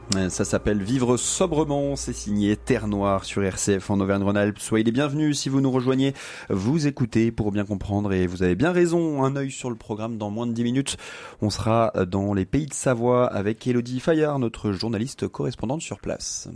Ça s'appelle Vivre sobrement, c'est signé Terre Noire sur RCF en Auvergne-Rhône-Alpes. Soyez les bienvenus si vous nous rejoignez, vous écoutez pour bien comprendre et vous avez bien raison, un œil sur le programme dans moins de 10 minutes. On sera dans les pays de Savoie avec Élodie Fayard, notre journaliste correspondante sur place.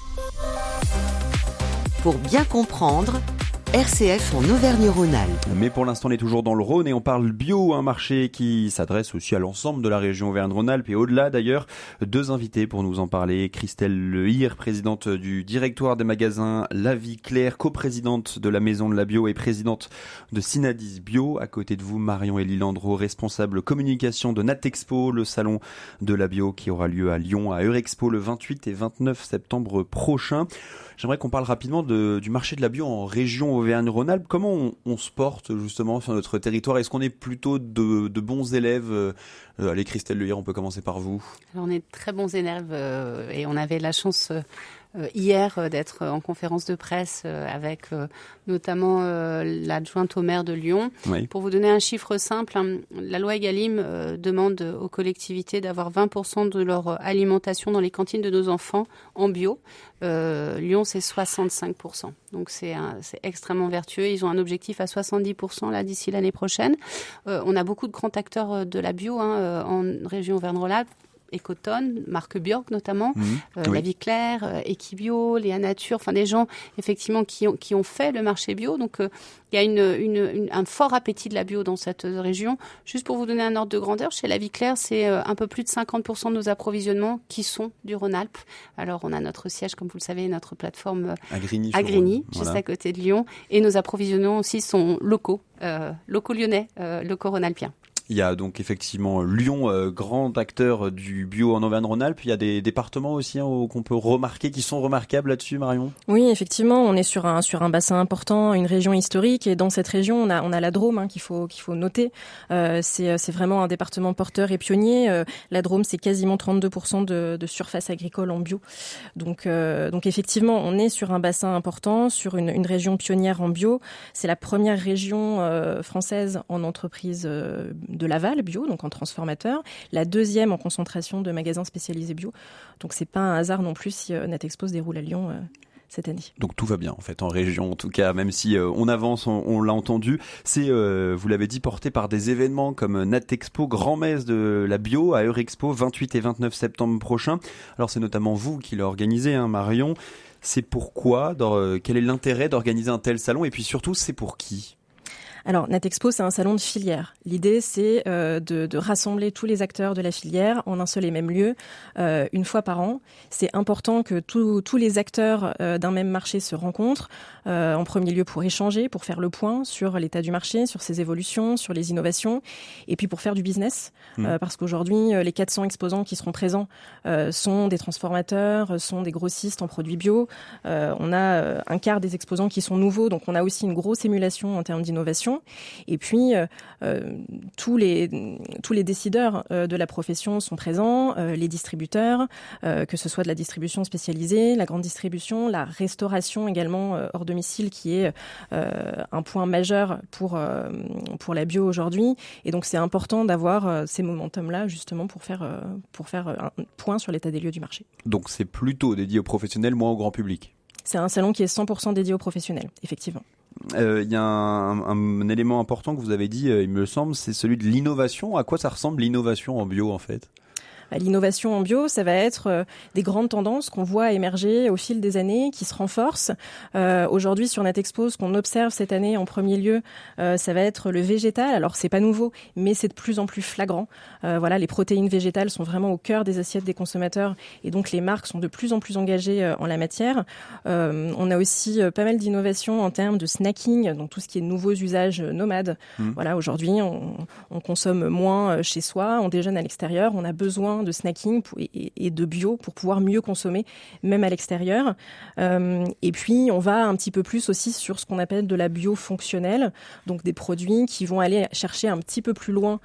Pour bien comprendre, RCF en Auvergne-Rhône-Alpes. Mais pour l'instant, on est toujours dans le Rhône et on parle bio, un marché qui s'adresse aussi à l'ensemble de la région Auvergne-Rhône-Alpes et au-delà d'ailleurs. Deux invités pour nous en parler. Christelle Lehir, présidente du directoire des magasins La Vie Claire, coprésidente de la Maison de la Bio et présidente de Synadis Bio. À côté de vous, Marion-Élie Landreau, responsable communication de Natexpo, le salon de la bio qui aura lieu à Lyon, à Eurexpo le 28 et 29 septembre prochain. J'aimerais qu'on parle rapidement du marché de la bio en région Auvergne-Rhône-Alpes. Comment on se porte justement sur notre territoire ? Est-ce qu'on est plutôt de bons élèves ? Allez, Christelle Lehir, on peut commencer par vous. Alors, on est de très bons élèves et on avait la chance hier d'être en conférence de presse avec notamment l'adjointe au maire de Lyon. Oui. Pour vous donner un chiffre simple, la loi Egalim demande aux collectivités d'avoir 20% de leur alimentation dans les cantines de nos enfants en bio. Lyon, c'est 65%. Donc, c'est extrêmement vertueux. Ils ont un objectif à 70% là d'ici l'année prochaine. On a beaucoup de grands acteurs de la bio en région Auvergne-Rhône-Alpes. Ecotone, Marque Björk notamment, Oui. La Vie Claire, Equibio, Léa Nature, enfin des gens effectivement qui ont fait le marché bio. Donc il y a un fort appétit de la bio dans cette région. Juste pour vous donner un ordre de grandeur, chez La Vie Claire, c'est un peu plus de 50% de nos approvisionnements qui sont du Rhône-Alpes. Alors on a notre siège, comme vous le savez, notre plateforme à Grigny, juste à côté de Lyon. Et nos approvisionnements aussi sont locaux lyonnais, locaux rhône-alpiens. Il y a donc effectivement Lyon, grand acteur du bio en Auvergne-Rhône-Alpes. Il y a des départements aussi qu'on peut remarquer, qui sont remarquables là-dessus, Marion ? Oui, effectivement, on est sur un bassin important, une région historique. Et dans cette région, on a la Drôme qu'il faut noter. C'est vraiment un département porteur et pionnier. La Drôme, c'est quasiment 32% de surface agricole en bio. Donc effectivement, on est sur un bassin important, sur une région pionnière en bio. C'est la première région française en entreprise de l'aval bio, donc en transformateur, la deuxième en concentration de magasins spécialisés bio. Donc c'est pas un hasard non plus si Natexpo se déroule à Lyon cette année. Donc tout va bien en fait en région, en tout cas, même si on avance, on l'a entendu. C'est, vous l'avez dit, porté par des événements comme Natexpo, grand-messe de la bio à Eurexpo, 28 et 29 septembre prochain. Alors c'est notamment vous qui l'organisez, Marion. C'est pourquoi, quel est l'intérêt d'organiser un tel salon et puis surtout c'est pour qui ? Alors, Natexpo, c'est un salon de filière. L'idée, c'est de rassembler tous les acteurs de la filière en un seul et même lieu, une fois par an. C'est important que tous les acteurs d'un même marché se rencontrent, en premier lieu pour échanger, pour faire le point sur l'état du marché, sur ses évolutions, sur les innovations, et puis pour faire du business. Parce qu'aujourd'hui, les 400 exposants qui seront présents sont des transformateurs, sont des grossistes en produits bio. On a un quart des exposants qui sont nouveaux, donc on a aussi une grosse émulation en termes d'innovation. Et puis, tous les décideurs de la profession sont présents, les distributeurs, que ce soit de la distribution spécialisée, la grande distribution, la restauration également hors domicile, qui est un point majeur pour la bio aujourd'hui. Et donc, c'est important d'avoir ces momentum-là, justement, pour faire un point sur l'état des lieux du marché. Donc, c'est plutôt dédié aux professionnels, moins au grand public ? C'est un salon qui est 100% dédié aux professionnels, effectivement. Il y a un élément important que vous avez dit, il me semble, c'est celui de l'innovation. À quoi ça ressemble l'innovation en bio en fait ? L'innovation en bio, ça va être des grandes tendances qu'on voit émerger au fil des années, qui se renforcent. Aujourd'hui, sur Natexpo, ce qu'on observe cette année en premier lieu, ça va être le végétal. Alors, c'est pas nouveau, mais c'est de plus en plus flagrant. Les protéines végétales sont vraiment au cœur des assiettes des consommateurs et donc les marques sont de plus en plus engagées en la matière. On a aussi pas mal d'innovations en termes de snacking, donc tout ce qui est nouveaux usages nomades. Aujourd'hui, on consomme moins chez soi, on déjeune à l'extérieur, on a besoin de snacking et de bio pour pouvoir mieux consommer, même à l'extérieur. Et puis, on va un petit peu plus aussi sur ce qu'on appelle de la bio fonctionnelle, donc des produits qui vont aller chercher un petit peu plus loin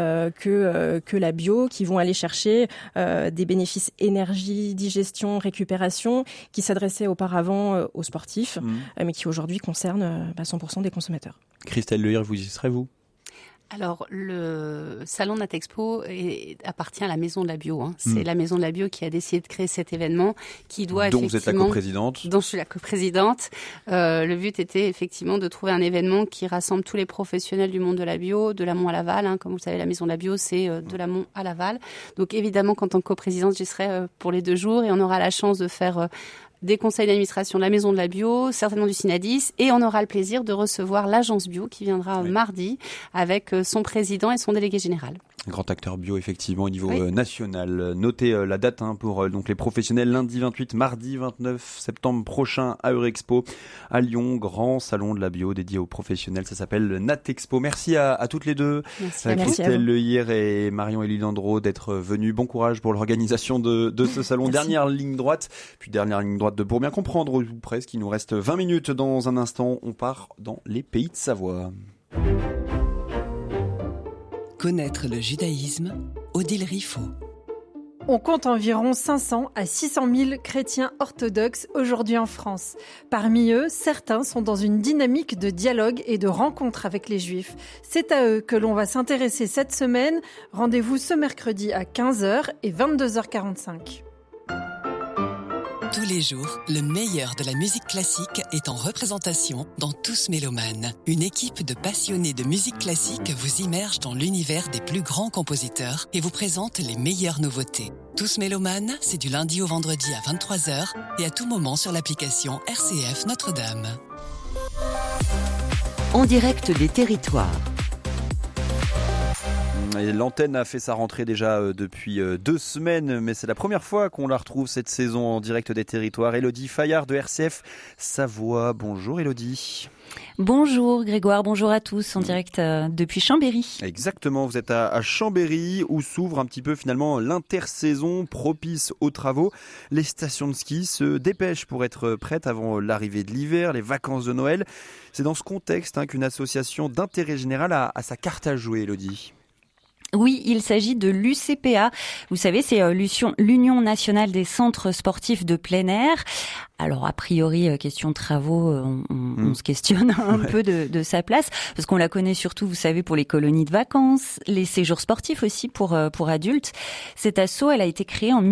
que la bio, qui vont aller chercher des bénéfices énergie, digestion, récupération, qui s'adressaient auparavant aux sportifs, mais qui aujourd'hui concernent 100% des consommateurs. Christelle Lehir, vous y serez, vous ? Alors, le salon Natexpo appartient à la Maison de la Bio. C'est la Maison de la Bio qui a décidé de créer cet événement, qui doit dont vous êtes la coprésidente. Dont je suis la coprésidente. Le but était effectivement de trouver un événement qui rassemble tous les professionnels du monde de la bio, de l'amont à l'aval. Comme vous le savez, la Maison de la Bio, c'est de l'amont à l'aval. Donc évidemment, qu'en tant que coprésidente, j'y serai pour les 2 jours et on aura la chance de faire des conseils d'administration de la Maison de la Bio, certainement du Synadis, et on aura le plaisir de recevoir l'agence bio qui viendra mardi avec son président et son délégué général. Grand acteur bio, effectivement, au niveau national. Notez la date pour donc les professionnels, lundi 28, mardi 29 septembre prochain à Eurexpo, à Lyon, grand salon de la bio dédié aux professionnels. Ça s'appelle Natexpo. Merci à toutes les deux. Merci. Christelle Lehir et Marion-Élie Landreau d'être venues. Bon courage pour l'organisation de ce salon. Dernière ligne droite, puis dernière ligne droite pour bien comprendre, ou presque, il nous reste 20 minutes dans un instant. On part dans les pays de Savoie. Connaître le judaïsme, Odile Riffaut. On compte environ 500 à 600 000 chrétiens orthodoxes aujourd'hui en France. Parmi eux, certains sont dans une dynamique de dialogue et de rencontre avec les Juifs. C'est à eux que l'on va s'intéresser cette semaine. Rendez-vous ce mercredi à 15h et 22h45. Tous les jours, le meilleur de la musique classique est en représentation dans Tous Mélomanes. Une équipe de passionnés de musique classique vous immerge dans l'univers des plus grands compositeurs et vous présente les meilleures nouveautés. Tous Mélomanes, c'est du lundi au vendredi à 23h et à tout moment sur l'application RCF Notre-Dame. En direct des territoires. Et l'antenne a fait sa rentrée déjà depuis 2 semaines, mais c'est la première fois qu'on la retrouve cette saison en direct des territoires. Élodie Fayard de RCF Savoie. Bonjour Élodie. Bonjour Grégoire, bonjour à tous, en direct depuis Chambéry. Exactement, vous êtes à Chambéry où s'ouvre un petit peu finalement l'intersaison propice aux travaux. Les stations de ski se dépêchent pour être prêtes avant l'arrivée de l'hiver, les vacances de Noël. C'est dans ce contexte qu'une association d'intérêt général a sa carte à jouer, Élodie. Oui, il s'agit de l'UCPA. Vous savez, c'est l'Union nationale des centres sportifs de plein air. Alors, a priori, question de travaux, on se questionne un peu de sa place, parce qu'on la connaît surtout, vous savez, pour les colonies de vacances, les séjours sportifs aussi pour adultes. Cette asso, elle a été créée en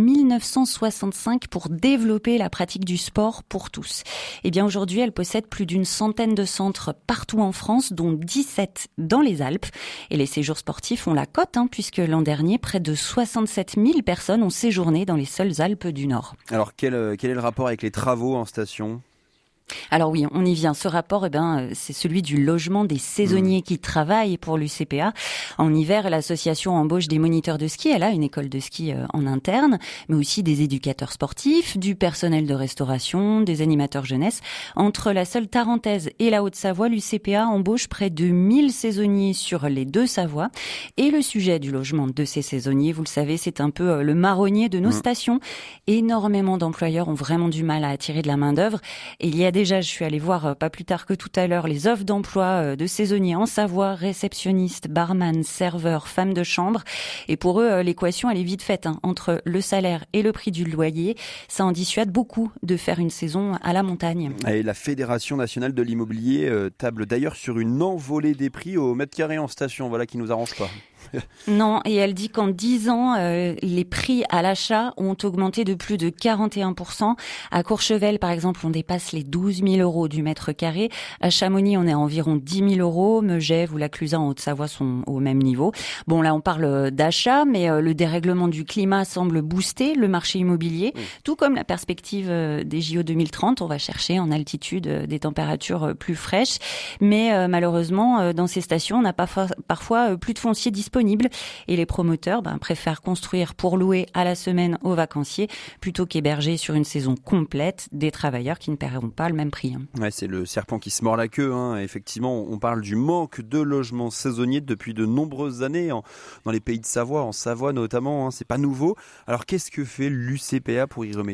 1965 pour développer la pratique du sport pour tous. Eh bien, aujourd'hui, elle possède plus d'une centaine de centres partout en France, dont 17 dans les Alpes. Et les séjours sportifs ont la cote, puisque l'an dernier, près de 67 000 personnes ont séjourné dans les seules Alpes du Nord. Alors, quel est le rapport avec les travaux en station ? Alors oui, on y vient. Ce rapport, c'est celui du logement des saisonniers qui travaillent pour l'UCPA. En hiver, l'association embauche des moniteurs de ski. Elle a une école de ski en interne, mais aussi des éducateurs sportifs, du personnel de restauration, des animateurs jeunesse. Entre la seule Tarentaise et la Haute-Savoie, l'UCPA embauche près de 1000 saisonniers sur les 2 Savoies. Et le sujet du logement de ces saisonniers, vous le savez, c'est un peu le marronnier de nos stations. Énormément d'employeurs ont vraiment du mal à attirer de la main-d'œuvre. Et il y a déjà, je suis allée voir pas plus tard que tout à l'heure les offres d'emploi de saisonniers en Savoie, réceptionnistes, barman, serveurs, femmes de chambre. Et pour eux, l'équation, elle est vite faite. Entre le salaire et le prix du loyer, ça en dissuade beaucoup de faire une saison à la montagne. Et la Fédération nationale de l'immobilier table d'ailleurs sur une envolée des prix au mètre carré en station. Voilà qui nous arrange pas. Non, et elle dit qu'en 10 ans, les prix à l'achat ont augmenté de plus de 41%. À Courchevel, par exemple, on dépasse les 12 000 euros du mètre carré. À Chamonix, on est à environ 10 000 euros. Megève ou la Clusaz en Haute-Savoie sont au même niveau. Bon, là, on parle d'achat, mais le dérèglement du climat semble booster le marché immobilier. Tout comme la perspective des JO 2030. On va chercher en altitude des températures plus fraîches. Mais malheureusement, dans ces stations, on n'a pas parfois plus de foncier disponible. Et les promoteurs préfèrent construire pour louer à la semaine aux vacanciers plutôt qu'héberger sur une saison complète des travailleurs qui ne paieront pas le même prix. Ouais, c'est le serpent qui se mord la queue. Effectivement, on parle du manque de logements saisonniers depuis de nombreuses années dans les pays de Savoie, en Savoie notamment. C'est pas nouveau. Alors qu'est-ce que fait l'UCPA pour y remédier ?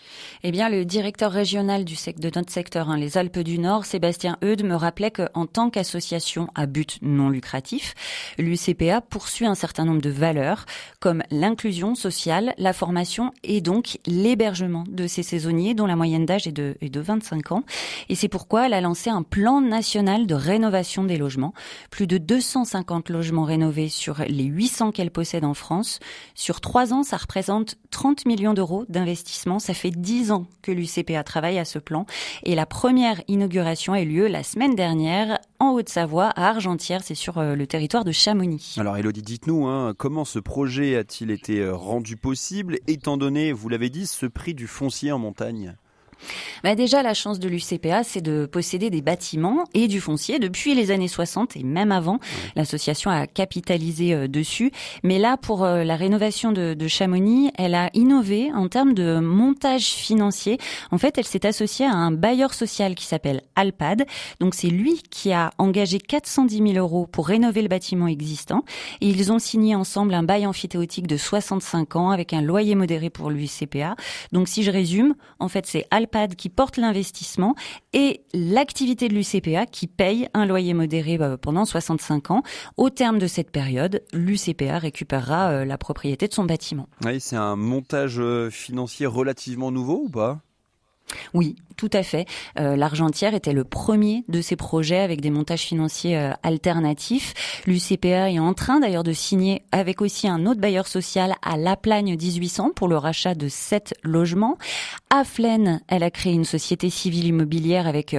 Eh bien, le directeur régional de notre secteur, les Alpes du Nord, Sébastien Eudes, me rappelait qu'en tant qu'association à but non lucratif, l'UCPA poursuit un certain nombre de valeurs, comme l'inclusion sociale, la formation et donc l'hébergement de ces saisonniers, dont la moyenne d'âge est de 25 ans. Et c'est pourquoi elle a lancé un plan national de rénovation des logements. Plus de 250 logements rénovés sur les 800 qu'elle possède en France. Sur 3 ans, ça représente 30 millions d'euros d'investissement. Ça fait 10 ans que l'UCPA travaille à ce plan et la première inauguration a eu lieu la semaine dernière en Haute-Savoie, à Argentières, c'est sur le territoire de Chamonix. Alors Élodie, dites-nous, comment ce projet a-t-il été rendu possible, étant donné, vous l'avez dit, ce prix du foncier en montagne ? Déjà, la chance de l'UCPA, c'est de posséder des bâtiments et du foncier depuis les années 60 et même avant. L'association a capitalisé dessus. Mais là, pour la rénovation de Chamonix, elle a innové en termes de montage financier. En fait, elle s'est associée à un bailleur social qui s'appelle Alpad. Donc, c'est lui qui a engagé 410 000 euros pour rénover le bâtiment existant. Et ils ont signé ensemble un bail emphytéotique de 65 ans avec un loyer modéré pour l'UCPA. Donc, si je résume, en fait, c'est Alpad qui porte l'investissement et l'activité de l'UCPA qui paye un loyer modéré pendant 65 ans. Au terme de cette période, l'UCPA récupérera la propriété de son bâtiment. Oui, c'est un montage financier relativement nouveau ou pas ? Oui, tout à fait. L'Argentière était le premier de ces projets avec des montages financiers alternatifs. L'UCPA est en train d'ailleurs de signer avec aussi un autre bailleur social à La Plagne 1800 pour le rachat de 7 logements. À Flaine, elle a créé une société civile immobilière avec